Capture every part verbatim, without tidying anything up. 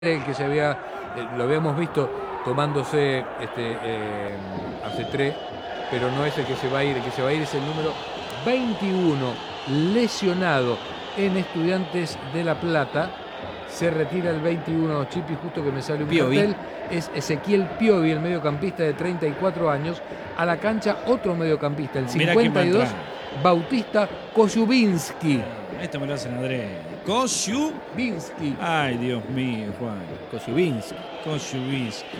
el que se había, eh, lo habíamos visto tomándose este, eh, hace tres, pero no es el que se va a ir, el que se va a ir es el número veintiuno, lesionado en Estudiantes de La Plata. Se retira el veintiuno, Chipi, justo que me sale un Piovi. cartel, es Ezequiel Piovi, el mediocampista de treinta y cuatro años. A la cancha otro mediocampista, el cincuenta y dos, Bautista Kościubiński. Esto me lo hacen adrede. Kościubiński. Ay, Dios mío, Juan. Kościubiński. Kościubiński.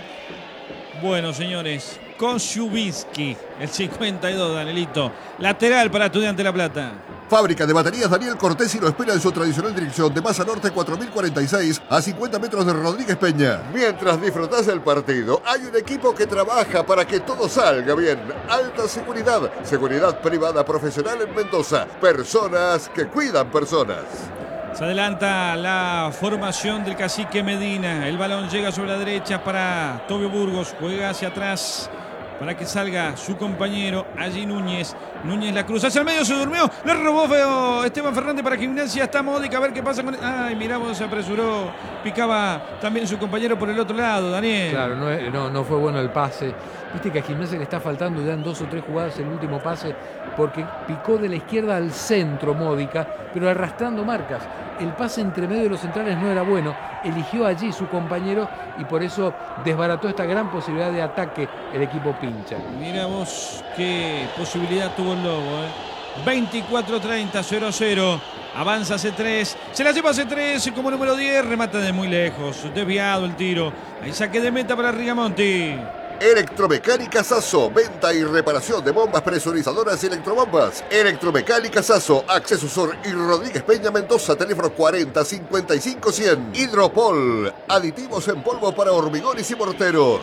Bueno, señores, Kościubiński, el cincuenta y dos, Danielito. Lateral para Estudiantes de La Plata. Fábrica de baterías Daniel Cortesi lo espera en su tradicional dirección de Masa Norte cuatro mil cuarenta y seis a cincuenta metros de Rodríguez Peña. Mientras disfrutás del partido, hay un equipo que trabaja para que todo salga bien. Alta seguridad, seguridad privada profesional en Mendoza. Personas que cuidan personas. Se adelanta la formación del cacique Medina. El balón llega sobre la derecha para Tobio Burgos. Juega hacia atrás para que salga su compañero allí Núñez. Núñez la cruza hacia el medio, se durmió. Le robó feo Esteban Fernández para Gimnasia. Está Módica, a ver qué pasa con... Ay, mirá vos, se apresuró. Picaba también su compañero por el otro lado, Daniel. Claro, no, no, no fue bueno el pase. Viste que a Gimnasia le está faltando, le dan dos o tres jugadas el último pase, porque picó de la izquierda al centro Módica, pero arrastrando marcas. El pase entre medio de los centrales no era bueno. Eligió allí su compañero y por eso desbarató esta gran posibilidad de ataque el equipo pincha. Mira vos qué posibilidad tuvo el Lobo, ¿eh? veinticuatro treinta, cero a cero. Avanza C tres. Se la lleva C tres como número diez. Remata de muy lejos. Desviado el tiro. Ahí saque de meta para Rigamonti. Electromecánica Sasso, venta y reparación de bombas presurizadoras y electrobombas. Electromecánica Sasso, Acceso Sur y Rodríguez Peña Mendoza, teléfono cuarenta cincuenta y cinco cien. Hidropol, aditivos en polvo para hormigones y morteros.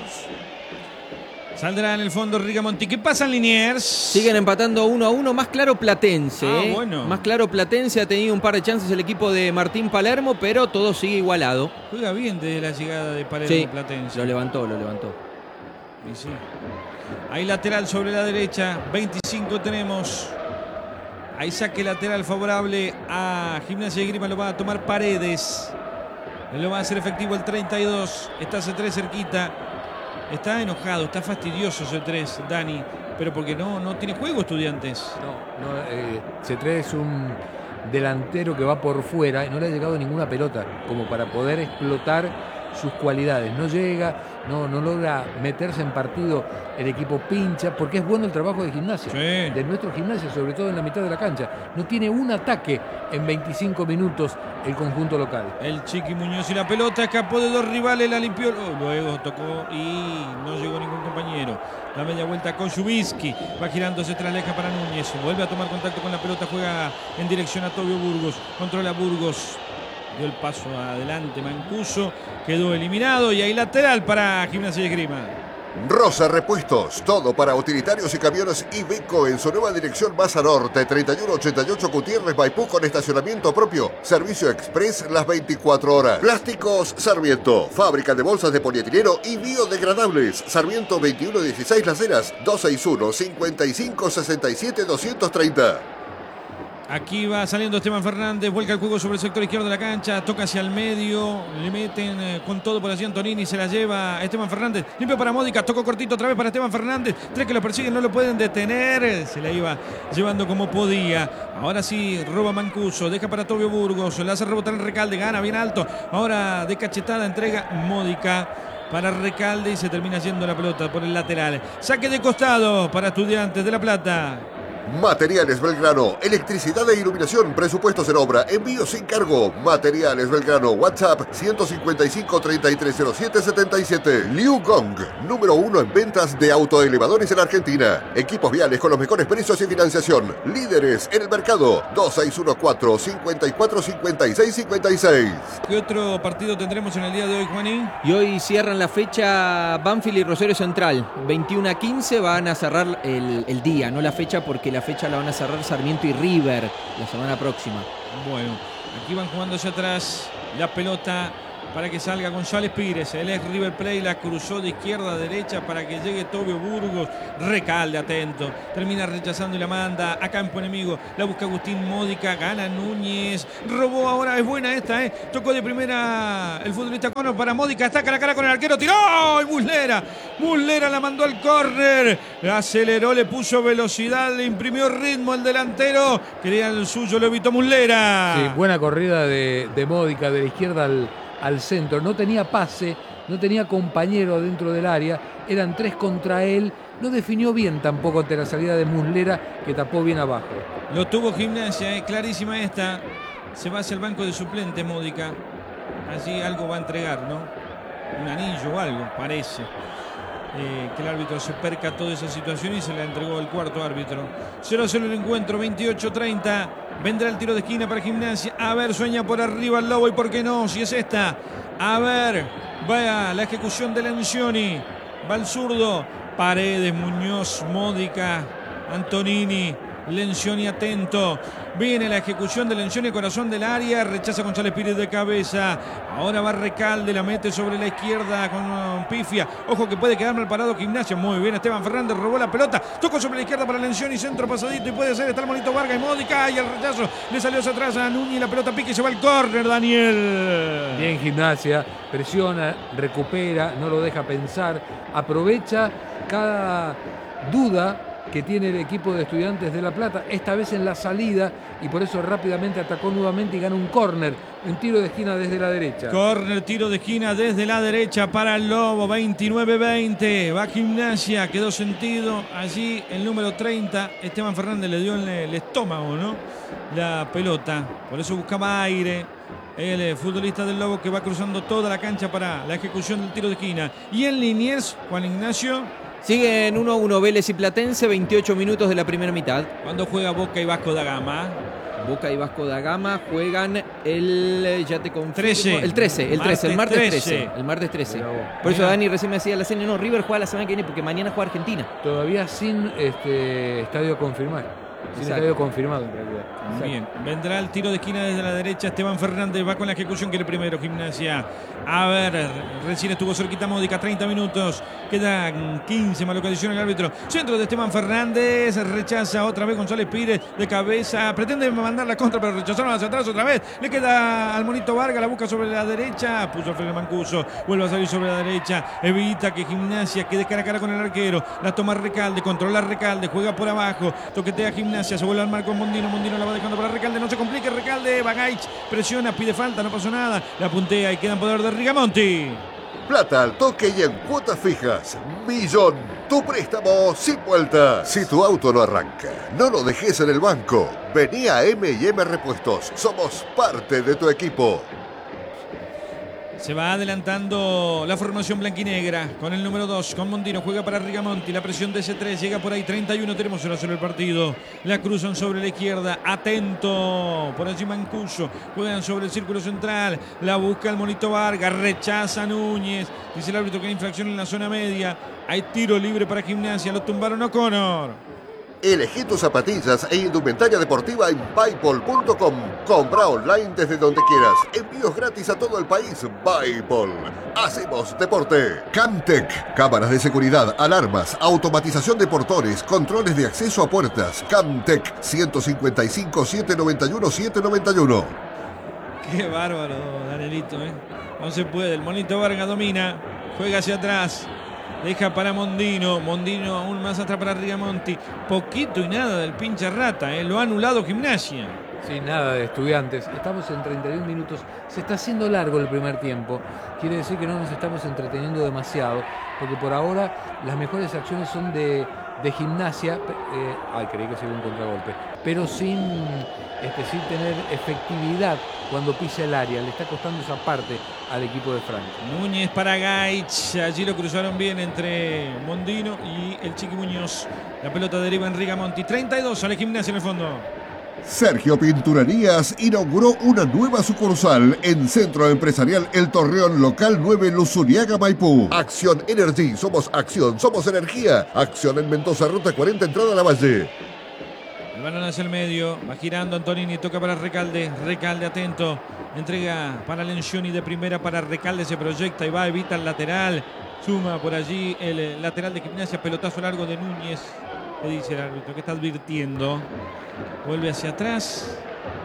Saldrá en el fondo Rigamonti. ¿Qué pasa en Liniers? Siguen empatando uno a uno. Más claro Platense. Ah, ¿eh? bueno. Más claro Platense. Ha tenido un par de chances el equipo de Martín Palermo, pero todo sigue igualado. Juega bien desde la llegada de Palermo Sí, Platense. lo levantó, lo levantó. Y sí. Ahí lateral sobre la derecha. veinticinco tenemos. Ahí saque lateral favorable a Gimnasia de Grima. Lo va a tomar Paredes. Lo va a hacer efectivo el treinta y dos. Está C tres cerquita. Está enojado, está fastidioso C tres, Dani. Pero porque no, no tiene juego Estudiantes. No, no, eh, C tres es un delantero que va por fuera y no le ha llegado ninguna pelota como para poder explotar sus cualidades. No llega, no, no logra meterse en partido el equipo pincha, porque es bueno el trabajo de Gimnasia, Sí. de nuestro Gimnasia, sobre todo en la mitad de la cancha. No tiene un ataque en veinticinco minutos el conjunto local. El Chiqui Muñoz y la pelota escapó de dos rivales, la limpió. Oh, luego tocó y no llegó ningún compañero. La media vuelta con Kościubiński. Va girándose tras leja para Núñez. Vuelve a tomar contacto con la pelota. Juega en dirección a Tobio Burgos. Controla Burgos. Dio el paso adelante Mancuso. Quedó eliminado. Y ahí lateral para Gimnasia de Esgrima. Rosa Repuestos, todo para utilitarios y camiones Iveco en su nueva dirección Masa Norte, treinta y uno ochenta y ocho Gutiérrez Maipú con estacionamiento propio, servicio express las veinticuatro horas. Plásticos Sarmiento, fábrica de bolsas de polietileno y biodegradables. Sarmiento veintiuno dieciséis Las Heras, dos seis uno, cincuenta y cinco sesenta y siete, doscientos treinta. Aquí va saliendo Esteban Fernández, vuelca el juego sobre el sector izquierdo de la cancha, toca hacia el medio, le meten eh, con todo por allí Antonini, se la lleva Esteban Fernández, limpio para Módica, tocó cortito otra vez para Esteban Fernández, tres que lo persiguen, no lo pueden detener, se la iba llevando como podía. Ahora sí, roba Mancuso, deja para Tobio Burgos, la hace rebotar en Recalde, gana bien alto, ahora de cachetada entrega Módica para Recalde y se termina yendo la pelota por el lateral. Saque de costado para Estudiantes de La Plata. Materiales Belgrano, electricidad e iluminación, presupuestos en obra, envío sin cargo. Materiales Belgrano, WhatsApp ciento cincuenta y cinco, treinta y tres cero siete, setenta y siete. Liu Gong, número uno en ventas de autoelevadores en Argentina. Equipos viales con los mejores precios y financiación. Líderes en el mercado. dos seis uno cuatro, cincuenta y cuatro, cincuenta y seis, cincuenta y seis. ¿Qué otro partido tendremos en el día de hoy, Juaní? Y hoy cierran la fecha Banfield y Rosario Central. veintiuno a quince van a cerrar el, el día, no la fecha, porque la fecha la van a cerrar Sarmiento y River la semana próxima. Bueno, aquí van jugando hacia atrás. La pelota para que salga González Pires. El ex River Plate la cruzó de izquierda a derecha para que llegue Tobio Burgos. Recalde atento. Termina rechazando y la manda a campo enemigo. La busca Agustín Módica. Gana Núñez. Robó ahora. Es buena esta, ¿eh? Tocó de primera el futbolista Cono para Módica. Está cara a cara con el arquero. Tiró. Y Muslera. Muslera la mandó al córner. Aceleró, le puso velocidad. Le imprimió ritmo el delantero. Quería el suyo, lo evitó Muslera. Sí, buena corrida de, de Módica de la izquierda al, al centro. No tenía pase, no tenía compañero dentro del área. Eran tres contra él. No definió bien tampoco ante la salida de Muslera, que tapó bien abajo. Lo tuvo Gimnasia, eh, clarísima esta. Se va hacia el banco de suplente Módica. Allí algo va a entregar, ¿no? Un anillo o algo, parece. Eh, que el árbitro se percató de esa situación y se la entregó el cuarto árbitro. cero a cero el encuentro, veintiocho treinta. Vendrá el tiro de esquina para Gimnasia. A ver, sueña por arriba el Lobo y por qué no, si es esta. A ver, vaya la ejecución de Lencioni. Va al zurdo. Paredes, Muñoz, Módica, Antonini. Lencioni atento. Viene la ejecución de Lencioni, corazón del área. Rechaza González Pires de cabeza. Ahora va Recalde, la mete sobre la izquierda con pifia. Ojo que puede quedar mal parado Gimnasia. Muy bien, Esteban Fernández robó la pelota. Tocó sobre la izquierda para Lencioni, centro pasadito y puede ser. Está el monito Vargas y Módica. Y el rechazo le salió hacia atrás a Núñez. La pelota pique y se va al córner, Daniel. Bien Gimnasia, presiona, recupera, no lo deja pensar. Aprovecha cada duda que tiene el equipo de Estudiantes de La Plata, esta vez en la salida, y por eso rápidamente atacó nuevamente y gana un córner, un tiro de esquina desde la derecha. Córner, tiro de esquina desde la derecha para el Lobo, veintinueve veinte, va Gimnasia, quedó sentido allí el número treinta, Esteban Fernández le dio en el estómago, ¿no? La pelota, por eso buscaba aire. El futbolista del Lobo que va cruzando toda la cancha para la ejecución del tiro de esquina. Y en Liniers, Juan Ignacio. Siguen uno a uno Vélez y Platense, veintiocho minutos de la primera mitad. Cuando juega Boca y Vasco da Gama. Boca y Vasco da Gama juegan el, ya te confirmo, trece. El trece, el trece, el martes trece. trece. El martes trece. Por eso Dani recién me decía la seña, no, River juega la semana que viene porque mañana juega Argentina. Todavía sin este estadio confirmado. Sin Exacto. estadio confirmado en realidad. Bien, vendrá el tiro de esquina desde la derecha. Esteban Fernández va con la ejecución que el primero, Gimnasia. A ver, recién estuvo cerquita Módica, treinta minutos. Quedan quince, mala ocasión el árbitro. Centro de Esteban Fernández, rechaza otra vez González Pires de cabeza. Pretende mandar la contra, pero rechazaron hacia atrás otra vez. Le queda al monito Vargas, la busca sobre la derecha. Puso el freno Mancuso, vuelve a salir sobre la derecha. Evita que Gimnasia quede cara a cara con el arquero. La toma Recalde, controla Recalde, juega por abajo. Toquetea Gimnasia, se vuelve al marco con Mondino. Mondino la va dejando para Recalde, no se complique Recalde. Bagaich presiona, pide falta, no pasó nada. La puntea y queda en poder de Rigamonti. Plata al toque y en cuotas fijas. Millón, tu préstamo sin vuelta. Si tu auto no arranca, no lo dejes en el banco. Vení a eme y eme Repuestos. Somos parte de tu equipo. Se va adelantando la formación blanquinegra con el número dos, con Mondino, juega para Rigamonti, la presión de ese tres, llega por ahí, treinta y uno, tenemos cero a cero el partido. La cruzan sobre la izquierda, atento, por allí Mancuso, juegan sobre el círculo central, la busca el monito Vargas, rechaza Núñez, dice el árbitro que hay infracción en la zona media, hay tiro libre para Gimnasia, lo tumbaron O'Connor. Elegí tus zapatillas e indumentaria deportiva en Paypal punto com. Compra online desde donde quieras. Envíos gratis a todo el país. Paypal. Hacemos deporte. Camtec. Cámaras de seguridad, alarmas, automatización de portones, controles de acceso a puertas. Camtec. ciento cincuenta y cinco, setecientos noventa y uno, setecientos noventa y uno. Qué bárbaro, Danielito, ¿eh? No se puede. El monito Vargas domina. Juega hacia atrás. Deja para Mondino. Mondino aún más atrás para Rigamonti. Poquito y nada del pinche rata, ¿eh? Lo ha anulado Gimnasia. Sí, nada de Estudiantes. Estamos en treinta y un minutos. Se está haciendo largo el primer tiempo. Quiere decir que no nos estamos entreteniendo demasiado. Porque por ahora las mejores acciones son de, de Gimnasia. Eh, ay, creí que se iba un contragolpe. Pero sin, este, sin tener efectividad cuando pisa el área. Le está costando esa parte al equipo de Franco. Núñez para Gaich. Allí lo cruzaron bien entre Mondino y el Chiqui Muñoz. La pelota deriva en Rigamonti. treinta y dos, sale Gimnasia en el fondo. Sergio Pinturerías inauguró una nueva sucursal en Centro Empresarial El Torreón, local nueve, Luzuriaga, Maipú. Acción Energy, somos acción, somos energía. Acción en Mendoza, ruta cuarenta, entrada a la Valle. El balón hacia el medio, va girando Antonini, toca para Recalde, Recalde atento, Entrega para Lencioni de primera para Recalde, se proyecta y va, evita el lateral. Suma por allí el lateral de Gimnasia, pelotazo largo de Núñez. ¿Qué dice el árbitro? ¿Qué está advirtiendo? Vuelve hacia atrás.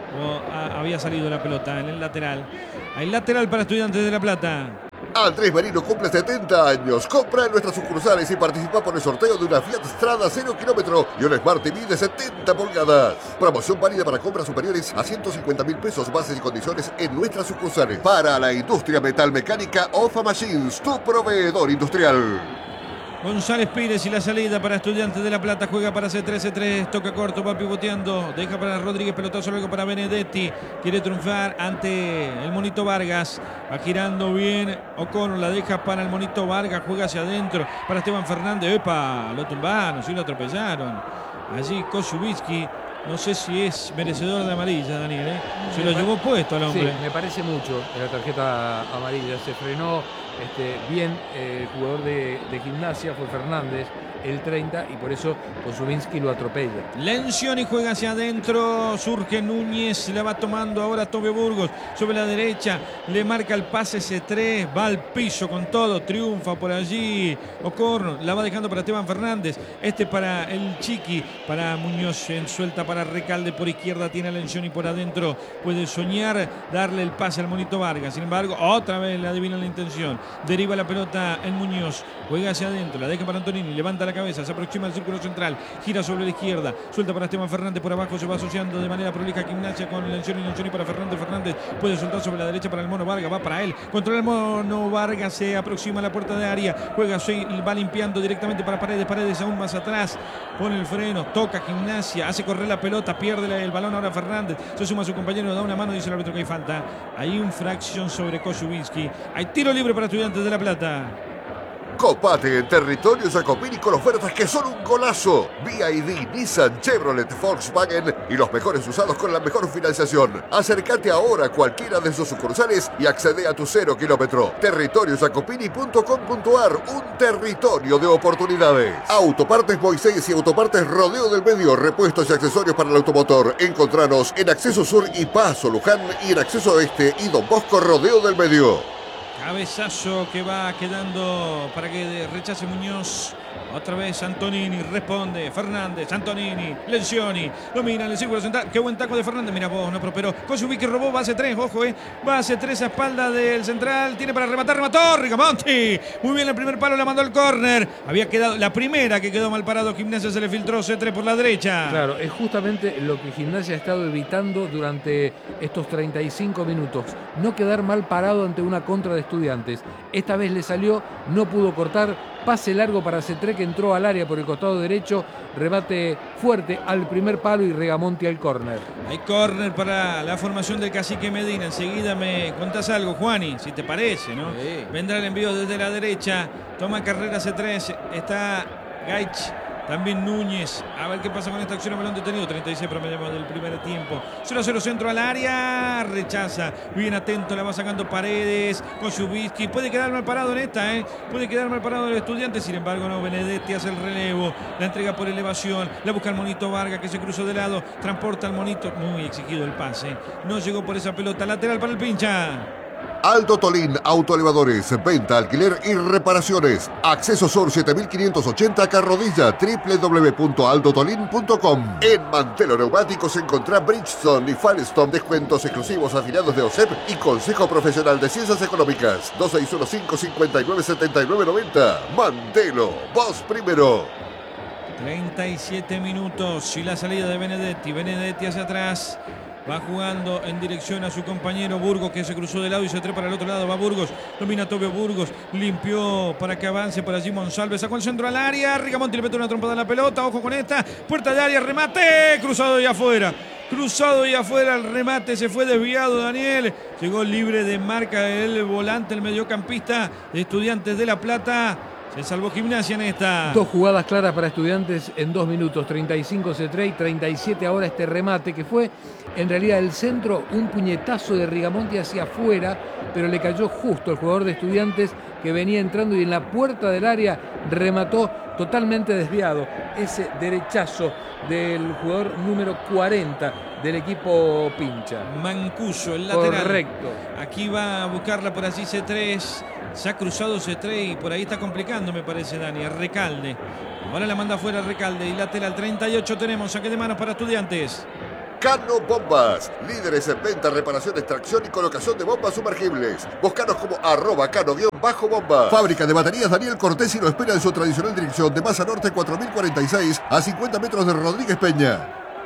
O a, había salido la pelota en el lateral. Hay lateral para Estudiantes de La Plata. Andrés Merino cumple setenta años. Compra en nuestras sucursales y participa por el sorteo de una Fiat Strada cero kilómetro y un Smart T V de setenta pulgadas. Promoción válida para compras superiores a ciento cincuenta mil pesos, bases y condiciones en nuestras sucursales. Para la industria metalmecánica, Ofa Machines, tu proveedor industrial. González Pires y la salida para Estudiantes de La Plata. Juega para C tres, C tres, toca corto, va pivoteando. Deja para Rodríguez, pelotazo luego para Benedetti. Quiere triunfar ante el Monito Vargas. Va girando bien O'Connor, la deja para el Monito Vargas. Juega hacia adentro para Esteban Fernández. ¡Epa! Lo tumbaron, sí lo atropellaron. Allí Kosubitsky. No sé si es merecedor de amarilla, Daniel, ¿eh? Se lo llevó puesto al hombre. Sí, me parece mucho la tarjeta amarilla. Se frenó este, bien eh, el jugador de, de Gimnasia, fue Fernández, el treinta, y por eso Kosubitsky lo atropella. Lencioni juega hacia adentro, surge Núñez, la va tomando ahora Tobio Burgos sobre la derecha, le marca el pase C tres, va al piso con todo, triunfa por allí O'Connor, la va dejando para Esteban Fernández, este para el Chiqui, para Muñoz, en suelta para Recalde por izquierda, tiene a Lencioni por adentro, puede soñar darle el pase al Monito Vargas, sin embargo otra vez le adivina la intención, deriva la pelota en Muñoz, juega hacia adentro, la deja para Antonini, levanta la cabeza, se aproxima al círculo central, gira sobre la izquierda, suelta para Esteban Fernández por abajo, se va asociando de manera prolija Gimnasia con Lencioni, Lencioni para Fernández, Fernández puede soltar sobre la derecha para el Mono Vargas, va para él, controla el Mono Vargas, se aproxima a la puerta de área, juega, va limpiando directamente para Paredes, Paredes aún más atrás, pone el freno, toca Gimnasia, hace correr la pelota, pierde el balón ahora Fernández, se suma a su compañero, da una mano, dice el árbitro que hay falta, hay infracción sobre Kosubitsky, hay tiro libre para Estudiantes de La Plata. Copate en territorio Jacopini con ofertas que son un golazo. B I D, Nissan, Chevrolet, Volkswagen y los mejores usados con la mejor financiación. Acércate ahora a cualquiera de sus sucursales y accede a tu cero kilómetro. territorio jacopini punto com punto a r, un territorio de oportunidades. Autopartes Moisés y Autopartes Rodeo del Medio, repuestos y accesorios para el automotor. Encontranos en Acceso Sur y Paso Luján y en Acceso Este y Don Bosco Rodeo del Medio. Cabezazo que va quedando para que rechace Muñoz. Otra vez Antonini, responde Fernández, Antonini, Lencioni, domina en el círculo central. Qué buen taco de Fernández, mira vos, no prosperó. Kosubitsky robó, base tres, ojo, eh. Base tres a espalda del central, tiene para rematar, remató Rigamonti. Muy bien el primer palo, la mandó al córner. Había quedado, la primera que quedó mal parado, Gimnasia se le filtró C tres por la derecha. Claro, es justamente lo que Gimnasia ha estado evitando durante estos treinta y cinco minutos. No quedar mal parado ante una contra de Estudiantes. Esta vez le salió, no pudo cortar. Pase largo para C tres que entró al área por el costado derecho, rebate fuerte al primer palo y Rigamonti al córner. Hay córner para la formación del Cacique Medina. Enseguida me contás algo, Juani, si te parece, ¿no? Sí. Vendrá el envío desde la derecha, toma carrera C tres, está Gaich. También Núñez, a ver qué pasa con esta acción, balón detenido, treinta y seis promedio del primer tiempo. cero cero centro al área, rechaza, bien atento, la va sacando Paredes, Kosubitsky, puede quedar mal parado en esta, ¿eh? Puede quedar mal parado el Estudiante, sin embargo no, Benedetti hace el relevo, la entrega por elevación, la busca el Monito Vargas que se cruzó de lado, transporta al Monito, muy exigido el pase, no llegó por esa pelota, lateral para el pincha. Aldo Tolín, autoelevadores, venta, alquiler y reparaciones. Acceso Sur siete mil quinientos ochenta Carrodilla, doble u doble u doble u punto aldo tolín punto com. En Mantelo Neumáticos encontrá Bridgestone y Firestone, descuentos exclusivos afiliados de O S E P y Consejo Profesional de Ciencias Económicas. dos seis uno cinco, cinco nueve, siete nueve nueve cero. Mantelo, vos primero. treinta y siete minutos y la salida de Benedetti. Benedetti hacia atrás. Va jugando en dirección a su compañero Burgos, que se cruzó de lado y se trepa para el otro lado. Va Burgos, domina Tobio Burgos, limpió para que avance por allí Monsalve, sacó el centro al área, Rigamonti le mete una trompada en la pelota, ojo con esta, puerta de área, remate, cruzado y afuera. Cruzado y afuera, el remate se fue desviado, Daniel. Llegó libre de marca el volante, el mediocampista de Estudiantes de La Plata. Se salvó Gimnasia en esta. Dos jugadas claras para Estudiantes en dos minutos. treinta y cinco C tres y treinta y siete ahora este remate que fue en realidad el centro, un puñetazo de Rigamonti hacia afuera, pero le cayó justo el jugador de Estudiantes que venía entrando y en la puerta del área remató totalmente desviado. Ese derechazo del jugador número cuarenta del equipo pincha. Mancuso, el lateral. Correcto. Aquí va a buscarla por allí C tres. Se ha cruzado C tres y por ahí está complicando, me parece, Dani. Recalde. Ahora la manda afuera Recalde y lateral. treinta y ocho tenemos. Saque de manos para Estudiantes. Cano Bombas, líderes en venta, reparación, extracción y colocación de bombas sumergibles. Búscanos como arroba cano-bomba. Fábrica de baterías Daniel Cortés y lo espera en su tradicional dirección de Maza Norte cuatro mil cuarenta y seis a cincuenta metros de Rodríguez Peña.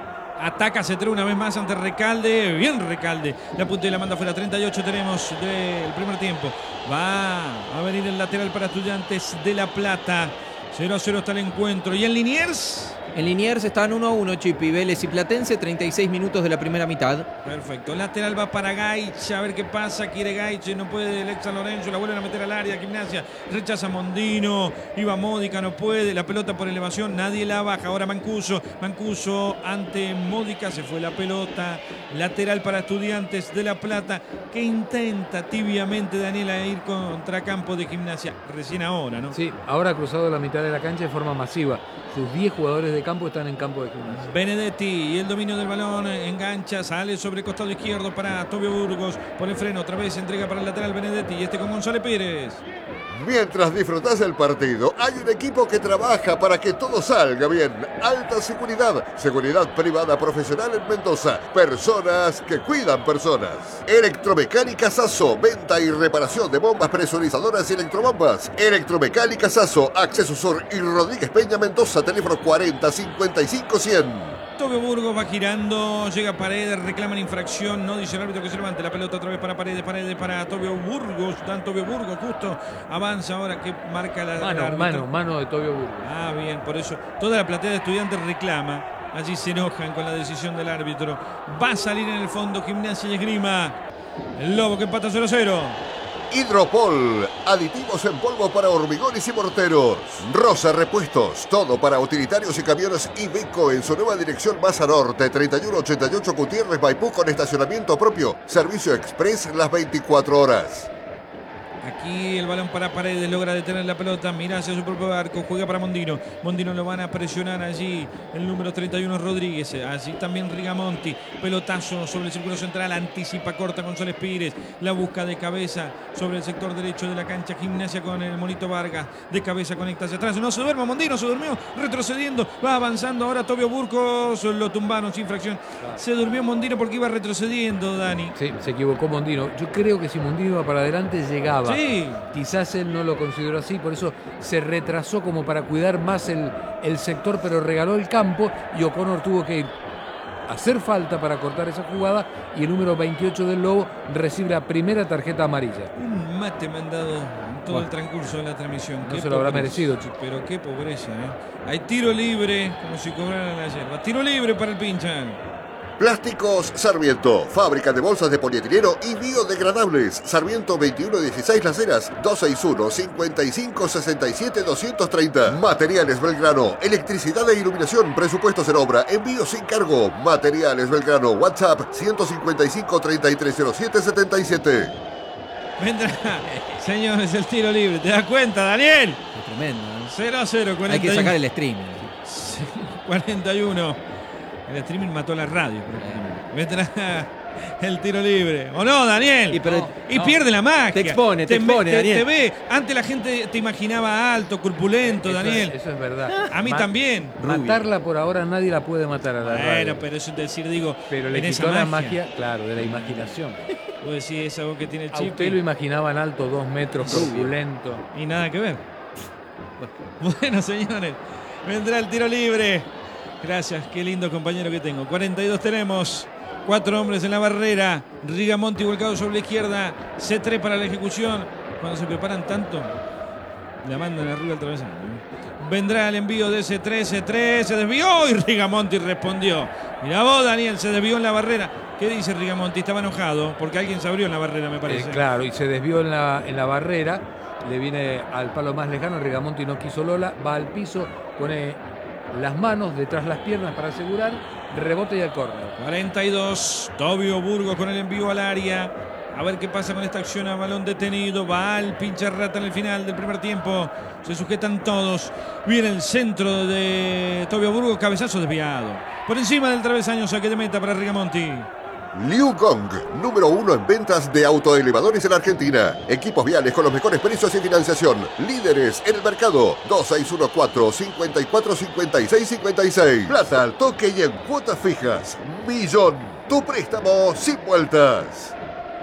Ataca C tres una vez más ante Recalde. Bien Recalde. La punta y la manda fuera. treinta y ocho tenemos del primer tiempo. Va a venir el lateral para Estudiantes de La Plata. cero a cero está el encuentro. ¿Y en Liniers? En Liniers están uno a uno, Chipi, Vélez y Platense, treinta y seis minutos de la primera mitad. Perfecto. Lateral va para Gaich. A ver qué pasa. Quiere Gaich. No puede el ex San Lorenzo. La vuelven a meter al área. Gimnasia. Rechaza Mondino. Iba Módica. No puede. La pelota por elevación. Nadie la baja. Ahora Mancuso. Mancuso ante Módica. Se fue la pelota. Lateral para Estudiantes de La Plata. Que intenta tibiamente Daniela ir contra campo de Gimnasia. Recién ahora, ¿no? Sí, ahora ha cruzado la mitad de la cancha de forma masiva. Sus diez jugadores de campo están en campo de Gimnasia. Benedetti y el dominio del balón, engancha, sale sobre el costado izquierdo para Tobio Burgos, pone freno, otra vez entrega para el lateral Benedetti y este con González Pérez. Mientras disfrutás del partido, hay un equipo que trabaja para que todo salga bien. Alta Seguridad, seguridad privada profesional en Mendoza. Personas que cuidan personas. Electromecánica Sasso, venta y reparación de bombas presurizadoras y electrobombas. Electromecánica Sasso, Acceso Sur y Rodríguez Peña Mendoza, teléfono cuarenta cincuenta y cinco cien. Tobio Burgos va girando, llega a Paredes, reclaman infracción, no dice el árbitro que se levante, la pelota otra vez para Paredes, Paredes para Tobio Burgos, dan Tobio Burgos, justo avanza ahora que marca la Mano, la mano, mano de Tobio Burgos. Ah, bien, por eso toda la platea de Estudiantes reclama, allí se enojan con la decisión del árbitro, va a salir en el fondo Gimnasia y Esgrima, el Lobo que empata cero a cero. Hidropol, aditivos en polvo para hormigones y morteros. Rosa Repuestos, todo para utilitarios y camiones Iveco en su nueva dirección Maza Norte, treinta y uno ochenta y ocho Gutiérrez Maipú con estacionamiento propio. Servicio express las veinticuatro horas. Aquí el balón para Paredes, logra detener la pelota, mira hacia su propio arco, juega para Mondino. Mondino lo van a presionar allí, el número treinta y uno Rodríguez, allí también Rigamonti, pelotazo sobre el círculo central, anticipa, corta González Pires, la busca de cabeza sobre el sector derecho de la cancha, Gimnasia con el Monito Vargas, de cabeza conecta hacia atrás, no se duerme Mondino, se durmió, retrocediendo, va avanzando ahora Tobio Burgos, lo tumbaron sin fracción, se durmió Mondino porque iba retrocediendo, Dani. Sí, se equivocó Mondino. Yo creo que si Mondino iba para adelante llegaba. Sí. Quizás él no lo consideró así, por eso se retrasó como para cuidar más el, el sector, pero regaló el campo y O'Connor tuvo que hacer falta para cortar esa jugada y el número veintiocho del Lobo recibe la primera tarjeta amarilla. Un mate me han dado en todo Bueno, el transcurso de la transmisión. no Qué se lo habrá pobreza. merecido, chico. Pero qué pobreza, ¿eh? Hay tiro libre, como si cobraran la yerba. Tiro libre para el Pinchan. Plásticos Sarmiento, fábrica de bolsas de polietileno y biodegradables. Sarmiento veintiuno dieciséis Las Heras, dos seis uno, cincuenta y cinco sesenta y siete, doscientos treinta. Materiales Belgrano, electricidad e iluminación, presupuestos en obra, envío sin cargo. Materiales Belgrano, WhatsApp ciento cincuenta y cinco, treinta y tres cero siete, setenta y siete. Vendrá, señores, el tiro libre. ¿Te das cuenta, Daniel? Es tremendo, ¿no? cero a cero, Hay que sacar el streaming. cuarenta y uno. El streaming mató la radio. Vendrá el tiro libre. ¿O no, Daniel? Y, pero- No, y no. pierde la magia. Te expone, te expone, te, Daniel. te ve. Antes la gente te imaginaba alto, corpulento, Eso Daniel. es- eso es verdad. A mí Ma- también. Matarla por ahora nadie la puede matar a la Bueno, radio. pero eso es decir, digo, Pero le en esa quitó la magia. magia, claro, de la imaginación. Vos decís esa voz que tiene el A chip. usted lo imaginaban alto, dos metros, corpulento. Y nada que ver. Bueno, señores, vendrá el tiro libre. Gracias, qué lindo compañero que tengo. cuarenta y dos tenemos. Cuatro hombres en la barrera. Rigamonti volcado sobre la izquierda. C tres para la ejecución. Cuando se preparan tanto, la mandan arriba al travesaño. Vendrá el envío de C tres. C tres se desvió y Rigamonti respondió. Mirá vos, Daniel, se desvió en la barrera. ¿Qué dice Rigamonti? Estaba enojado porque alguien se abrió en la barrera, me parece. Eh, claro, y se desvió en la, en la barrera. Le viene al palo más lejano. Rigamonti no quiso Lola. Va al piso, pone las manos detrás las piernas para asegurar. Rebote y al córner. cuarenta y dos. Tobio Burgos con el envío al área. A ver qué pasa con esta acción a balón detenido. Va al pinche rata en el final del primer tiempo. Se sujetan todos. Viene el centro de Tobio Burgos. Cabezazo desviado. Por encima del travesaño, saque de meta para Rigamonti. Liu Gong, número uno en ventas de autoelevadores en Argentina. Equipos viales con los mejores precios y financiación. Líderes en el mercado. dos seis uno cuatro, cinco cuatro, cinco seis cinco seis. Plata al toque y en cuotas fijas. Millón. Tu préstamo sin vueltas.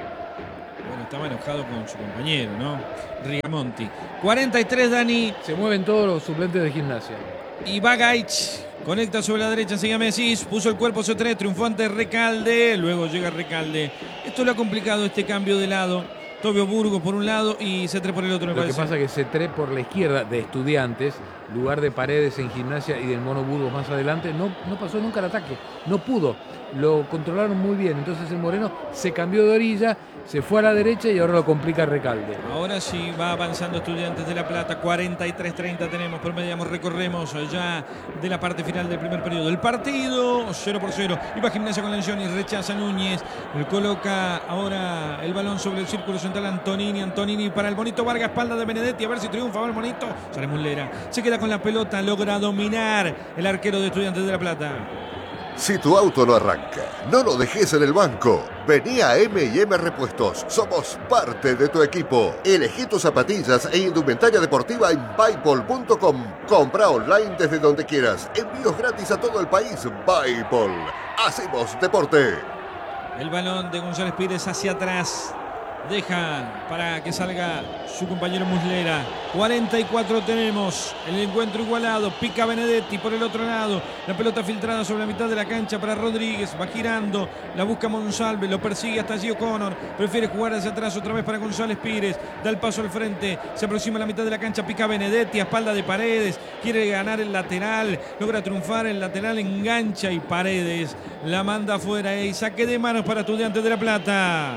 Bueno, estaba enojado con su compañero, ¿no? Rigamonti. cuarenta y tres, Dani. Se mueven todos los suplentes de Gimnasia. Y va Gaich. Conecta sobre la derecha, sigue Messi, puso el cuerpo C tres, triunfante Recalde, luego llega Recalde. Esto le ha complicado este cambio de lado. Tobio Burgos por un lado y C tres por el otro, me Lo parece. que pasa es que C tres por la izquierda de Estudiantes, lugar de Paredes en Gimnasia y del Mono Burgos más adelante, no, no pasó nunca el ataque, no pudo. Lo controlaron muy bien, entonces el Moreno se cambió de orilla, se fue a la derecha y ahora lo complica Recalde. Ahora sí va avanzando Estudiantes de La Plata, cuarenta y tres treinta tenemos, promediamos, recorremos ya de la parte final del primer periodo. El partido cero por cero, iba Gimnasia con Lencioni, rechaza Núñez, coloca ahora el balón sobre el círculo central Antonini, Antonini para el bonito Vargas, espalda de Benedetti, a ver si triunfa, va el bonito, sale Muslera, se queda con la pelota, logra dominar el arquero de Estudiantes de La Plata. Si tu auto no arranca, no lo dejes en el banco. Vení a eme y eme Repuestos. Somos parte de tu equipo. Elegí tus zapatillas e indumentaria deportiva en Bipol punto com. Compra online desde donde quieras. Envíos gratis a todo el país. Bipol. Hacemos deporte. El balón de González Pires hacia atrás. Deja para que salga su compañero Muslera. cuarenta y cuatro tenemos. El encuentro igualado. Pica Benedetti por el otro lado. La pelota filtrada sobre la mitad de la cancha para Rodríguez. Va girando. La busca Monsalve. Lo persigue hasta allí O'Connor. Prefiere jugar hacia atrás otra vez para González Pires. Da el paso al frente. Se aproxima a la mitad de la cancha. Pica Benedetti a espalda de Paredes. Quiere ganar el lateral. Logra triunfar el lateral. Engancha y Paredes la manda afuera. Y saque de manos para Estudiantes de La Plata.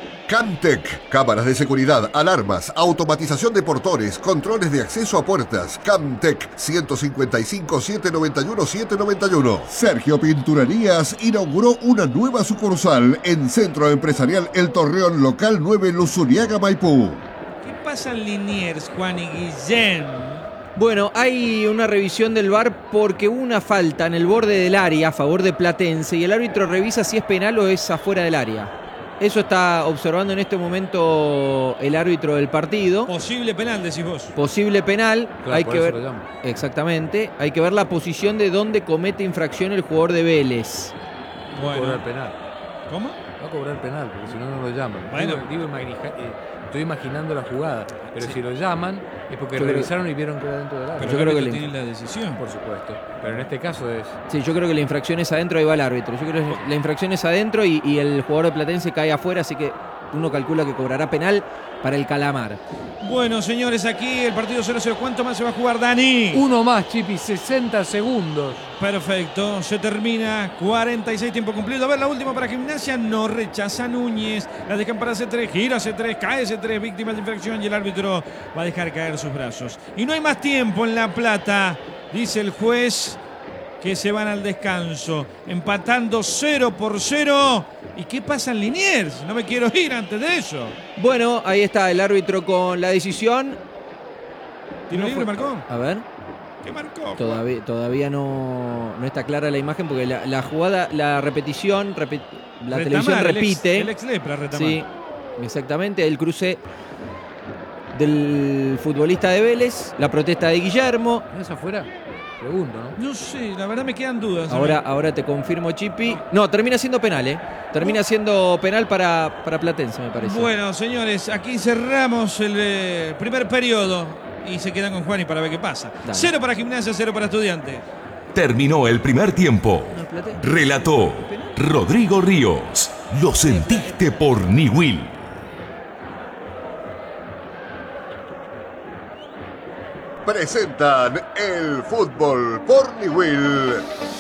Camtec, cámaras de seguridad, alarmas, automatización de portones, controles de acceso a puertas. Camtec, ciento cincuenta y cinco, setecientos noventa y uno, setecientos noventa y uno. Sergio Pinturerías inauguró una nueva sucursal en Centro Empresarial El Torreón, local nueve, Luzuriaga, Maipú. ¿Qué pasa en Liniers, Juan y Guillén? Bueno, hay una revisión del V A R porque hubo una falta en el borde del área a favor de Platense y el árbitro revisa si es penal o es afuera del área. Eso está observando en este momento el árbitro del partido. Posible penal, decís vos. Posible penal. Claro, hay por que eso ver. lo llamo. Exactamente. Hay que ver la posición de dónde comete infracción el jugador de Vélez. Va a cobrar Bueno, penal. ¿cómo? Va a cobrar penal, porque si no, no lo llaman. Bueno. Digo, digo, imagina- eh, estoy imaginando la jugada, pero Sí. si lo llaman es porque Yo creo- revisaron y vieron que era dentro del área. Pero yo el creo que árbitro le- tiene la decisión. Por supuesto. Pero en este caso es. Sí, yo creo que la infracción es adentro, ahí va el árbitro. Yo creo que la infracción es adentro y, y el jugador de Platense cae afuera, así que uno calcula que cobrará penal para el Calamar. Bueno, señores, aquí el partido cero cero. ¿Cuánto más se va a jugar, Dani? Uno más, Chipi, sesenta segundos. Perfecto, se termina, cuarenta y seis, tiempo cumplido. A ver, la última para Gimnasia, no rechaza Núñez, la dejan para C tres, gira C tres, cae C tres, víctima de infracción y el árbitro va a dejar caer sus brazos. Y no hay más tiempo en La Plata, dice el juez que se van al descanso, empatando cero por cero. ¿Y qué pasa en Liniers? No me quiero ir antes de eso. Bueno, ahí está el árbitro con la decisión. ¿Tiro No libre, fue- marcó? A ver, ¿Qué marcó? todavía, todavía no, no está clara la imagen porque la, la jugada, la repetición, repe- la Retamar, televisión el ex- repite. El ex, lepra, retamar. Sí, exactamente, el cruce del futbolista de Vélez, la protesta de Guillermo. ¿No es afuera? Pregunto, ¿no? No sé, la verdad me quedan dudas. Ahora, ahora te confirmo, Chipi. No, termina siendo penal, ¿eh? Termina siendo penal para, para Platense, me parece. Bueno, señores, aquí cerramos el eh, primer periodo y se quedan con Juani para ver qué pasa. Dale. Cero para Gimnasia, cero para Estudiante. Terminó el primer tiempo. No, Platense. Relató Rodrigo Ríos. Lo sentiste por Niwil. Presentan el fútbol por Niwil.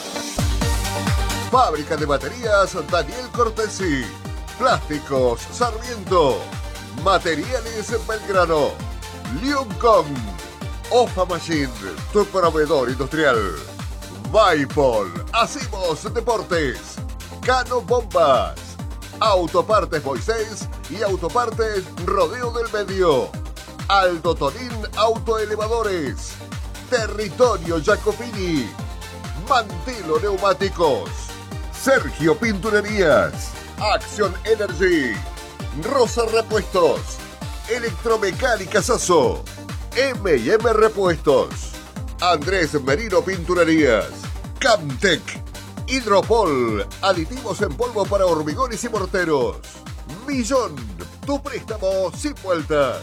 Fábrica de baterías Daniel Cortesi. Plásticos Sarmiento. Materiales Belgrano. Liuncom. Ofa Machine, tu proveedor industrial. Bipol. Hacemos deportes. Cano Bombas. Autopartes Moisés y Autopartes Rodeo del Medio. Aldo Tonín Autoelevadores. Territorio Jacopini. Mantelo Neumáticos. Sergio Pinturerías. Action Energy. Rosa Repuestos. Electromecánica Sasso. eme y eme Repuestos. Andrés Merino Pinturerías. Camtec. Hidropol. Aditivos en polvo para hormigones y morteros. Millón. Tu préstamo sin vueltas.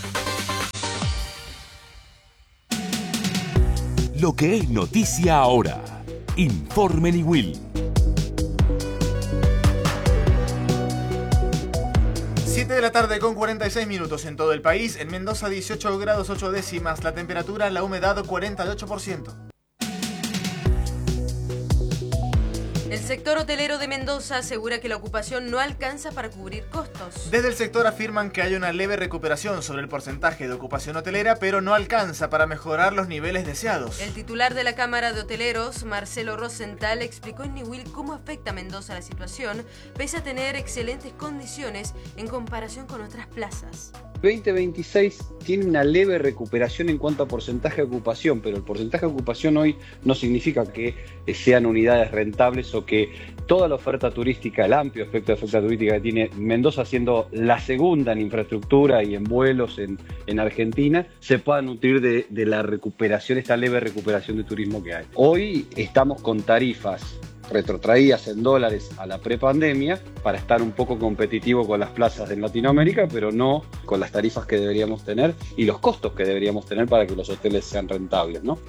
Lo que es noticia ahora. Informe Niwil. siete de la tarde con cuarenta y seis minutos en todo el país. En Mendoza dieciocho grados ocho décimas. La temperatura, la humedad cuarenta y ocho por ciento. El sector hotelero de Mendoza asegura que la ocupación no alcanza para cubrir costos. Desde el sector afirman que hay una leve recuperación sobre el porcentaje de ocupación hotelera, pero no alcanza para mejorar los niveles deseados. El titular de la Cámara de Hoteleros, Marcelo Rosenthal, explicó en Niwil cómo afecta a Mendoza la situación, pese a tener excelentes condiciones en comparación con otras plazas. veinte veintiséis tiene una leve recuperación en cuanto a porcentaje de ocupación, pero el porcentaje de ocupación hoy no significa que sean unidades rentables o que toda la oferta turística, el amplio espectro de oferta turística que tiene Mendoza, siendo la segunda en infraestructura y en vuelos en, en Argentina, se pueda nutrir de, de la recuperación, esta leve recuperación de turismo que hay. Hoy estamos con tarifas retrotraídas en dólares a la prepandemia para estar un poco competitivo con las plazas de Latinoamérica, pero no con las tarifas que deberíamos tener y los costos que deberíamos tener para que los hoteles sean rentables, ¿no?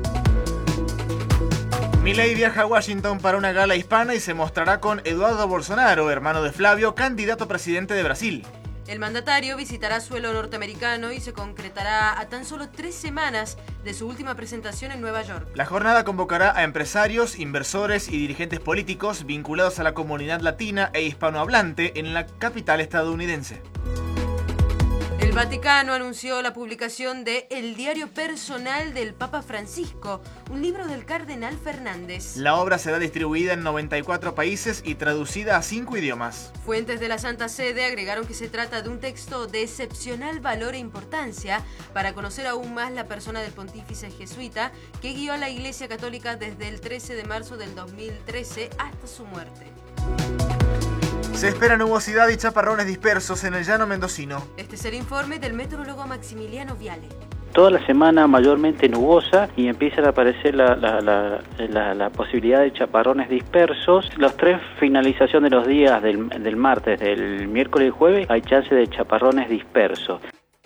Milei viaja a Washington para una gala hispana y se mostrará con Eduardo Bolsonaro, hermano de Flavio, candidato a presidente de Brasil. El mandatario visitará suelo norteamericano y se concretará a tan solo tres semanas de su última presentación en Nueva York. La jornada convocará a empresarios, inversores y dirigentes políticos vinculados a la comunidad latina e hispanohablante en la capital estadounidense. El Vaticano anunció la publicación de El diario personal del Papa Francisco, un libro del cardenal Fernández. La obra será distribuida en noventa y cuatro países y traducida a cinco idiomas. Fuentes de la Santa Sede agregaron que se trata de un texto de excepcional valor e importancia para conocer aún más la persona del pontífice jesuita que guió a la Iglesia Católica desde el trece de marzo del dos mil trece hasta su muerte. Se espera nubosidad y chaparrones dispersos en el llano mendocino. Este es el informe del meteorólogo Maximiliano Viale. Toda la semana mayormente nubosa y empiezan a aparecer la, la, la, la, la posibilidad de chaparrones dispersos. Los tres finalización de los días del, del martes, del miércoles y jueves, hay chance de chaparrones dispersos.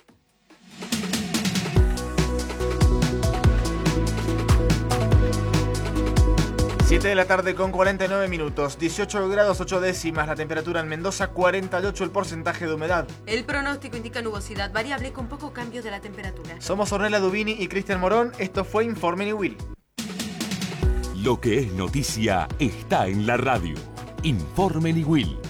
siete de la tarde con cuarenta y nueve minutos, dieciocho grados ocho décimas, la temperatura en Mendoza, cuarenta y ocho el porcentaje de humedad. El pronóstico indica nubosidad variable con poco cambio de la temperatura. Somos Ornella Dubini y Cristian Morón, esto fue Informe Niwil. Lo que es noticia está en la radio. Informe Niwil.